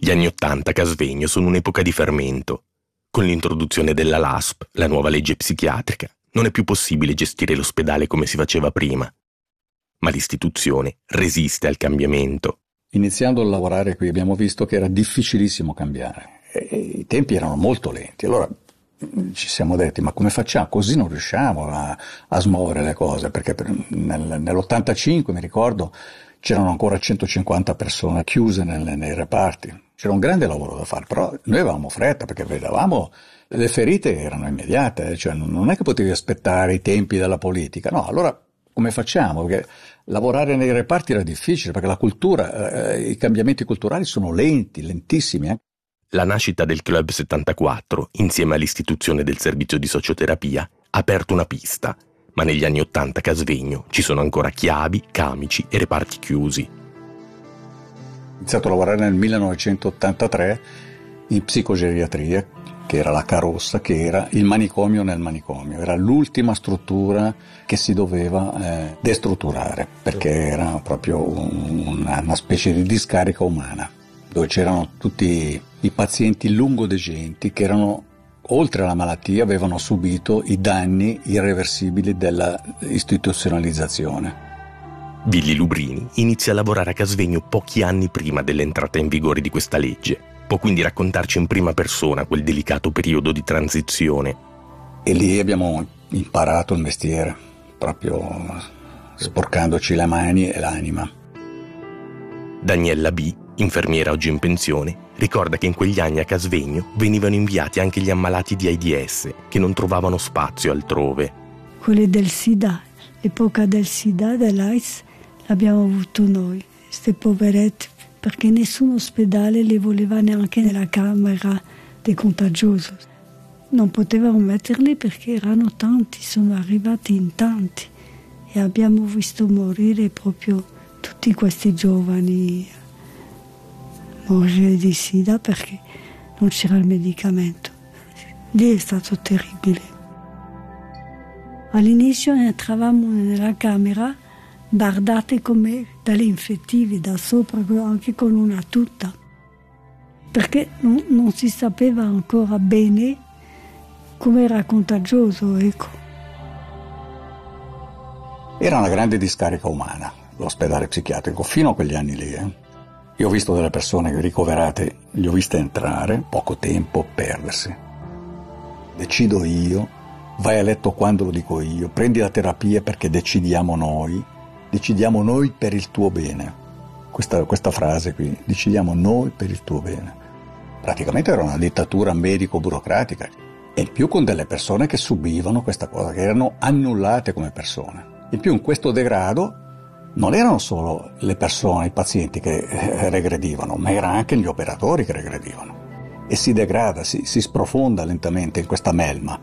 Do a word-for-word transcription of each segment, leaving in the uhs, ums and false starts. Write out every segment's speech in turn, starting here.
Gli anni Ottanta a Casvegno sono un'epoca di fermento. Con l'introduzione della L A S P, la nuova legge psichiatrica, non è più possibile gestire l'ospedale come si faceva prima. Ma l'istituzione resiste al cambiamento. Iniziando a lavorare qui abbiamo visto che era difficilissimo cambiare. E i tempi erano molto lenti. Allora ci siamo detti, ma come facciamo? Così non riusciamo a, a smuovere le cose, perché per, nel, nell'ottantacinque, mi ricordo, c'erano ancora centocinquanta persone chiuse nel, nei reparti. C'era un grande lavoro da fare, però noi avevamo fretta perché vedevamo le ferite erano immediate, cioè non è che potevi aspettare i tempi della politica, no, allora come facciamo? Perché lavorare nei reparti era difficile, perché la cultura, eh, i cambiamenti culturali sono lenti, lentissimi. Eh. La nascita del Club settantaquattro, insieme all'istituzione del servizio di socioterapia, ha aperto una pista, ma negli anni Ottanta a Casvegno ci sono ancora chiavi, camici e reparti chiusi. Ho iniziato a lavorare nel millenovecentottantatré in psicogeriatria, che era la Carossa, che era il manicomio nel manicomio. Era l'ultima struttura che si doveva eh, destrutturare, perché era proprio un, una, una specie di discarica umana, dove c'erano tutti i pazienti lungodegenti che erano, oltre alla malattia, avevano subito i danni irreversibili della istituzionalizzazione. Villi Lubrini inizia a lavorare a Casvegno pochi anni prima dell'entrata in vigore di questa legge. Può quindi raccontarci in prima persona quel delicato periodo di transizione. E lì abbiamo imparato il mestiere, proprio sporcandoci le mani e l'anima. Daniela B., infermiera oggi in pensione, ricorda che in quegli anni a Casvegno venivano inviati anche gli ammalati di AIDS che non trovavano spazio altrove. Quelli del SIDA, l'epoca del SIDA, dell'AIDS, l'abbiamo avuto noi, queste poveretti, perché nessun ospedale li voleva neanche nella camera dei contagiosi. Non potevamo metterli perché erano tanti, sono arrivati in tanti e abbiamo visto morire proprio tutti questi giovani, morire di SIDA perché non c'era il medicamento. Lì è stato terribile. All'inizio entravamo nella camera bardate come dalle infettive da sopra, anche con una tuta, perché non, non si sapeva ancora bene come era contagioso, ecco. Era una grande discarica umana l'ospedale psichiatrico fino a quegli anni lì. Eh. Io ho visto delle persone ricoverate, li ho viste entrare, poco tempo, perdersi. Decido io, vai a letto quando lo dico io, prendi la terapia perché decidiamo noi. Decidiamo noi per il tuo bene. Questa, questa frase qui, decidiamo noi per il tuo bene. Praticamente era una dittatura medico-burocratica, e in più con delle persone che subivano questa cosa, che erano annullate come persone. In più in questo degrado non erano solo le persone, i pazienti che eh, regredivano, ma erano anche gli operatori che regredivano. E si degrada, si, si sprofonda lentamente in questa melma.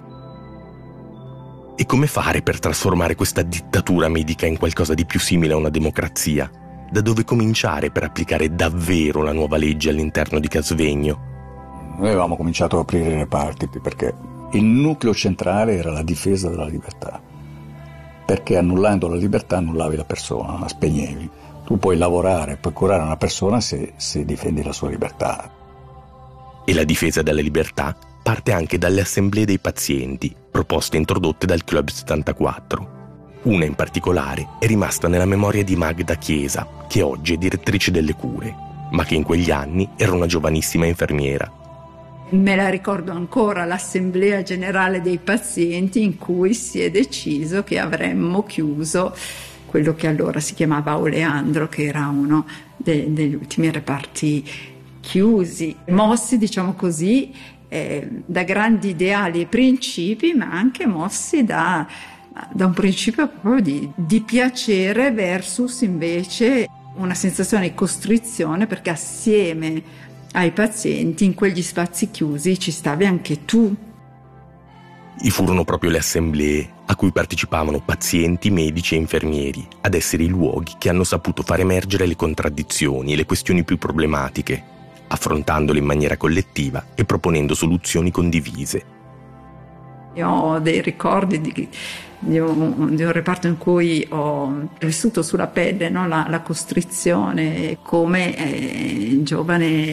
E come fare per trasformare questa dittatura medica in qualcosa di più simile a una democrazia? Da dove cominciare per applicare davvero la nuova legge all'interno di Casvegno? Noi avevamo cominciato ad aprire i reparti perché il nucleo centrale era la difesa della libertà. Perché annullando la libertà annullavi la persona, la spegnevi. Tu puoi lavorare, puoi curare una persona se, se difendi la sua libertà. E la difesa della libertà parte anche dalle assemblee dei pazienti, proposte e introdotte dal Club settantaquattro. Una in particolare è rimasta nella memoria di Magda Chiesa, che oggi è direttrice delle cure, ma che in quegli anni era una giovanissima infermiera. Me la ricordo ancora, l'assemblea generale dei pazienti in cui si è deciso che avremmo chiuso quello che allora si chiamava Oleandro, che era uno de- degli ultimi reparti chiusi, mossi, diciamo così, eh, da grandi ideali e principi, ma anche mossi da, da un principio proprio di, di piacere versus invece una sensazione di costrizione, perché assieme ai pazienti in quegli spazi chiusi ci stavi anche tu. I furono proprio le assemblee a cui partecipavano pazienti, medici e infermieri ad essere i luoghi che hanno saputo far emergere le contraddizioni e le questioni più problematiche, affrontandole in maniera collettiva e proponendo soluzioni condivise. Io ho dei ricordi di, di, un, di un reparto in cui ho vissuto sulla pelle, no, la, la costrizione, come eh, giovane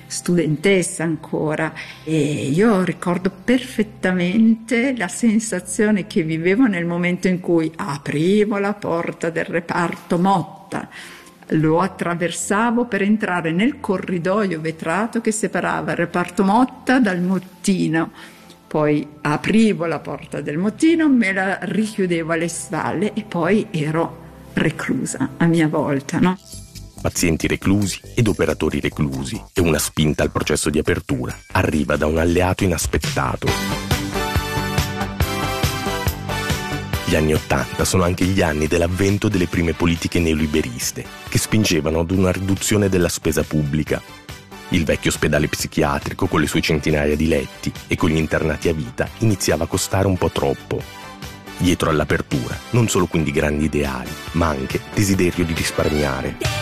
studentessa ancora, e io ricordo perfettamente la sensazione che vivevo nel momento in cui aprivo la porta del reparto Motta, lo attraversavo per entrare nel corridoio vetrato che separava il reparto Motta dal Mottino, poi aprivo la porta del Mottino, me la richiudevo alle spalle e poi ero reclusa a mia volta, no? Pazienti reclusi ed operatori reclusi, e una spinta al processo di apertura arriva da un alleato inaspettato. Gli anni Ottanta sono anche gli anni dell'avvento delle prime politiche neoliberiste, che spingevano ad una riduzione della spesa pubblica. Il vecchio ospedale psichiatrico, con le sue centinaia di letti e con gli internati a vita, iniziava a costare un po' troppo. Dietro all'apertura, non solo quindi grandi ideali, ma anche desiderio di risparmiare.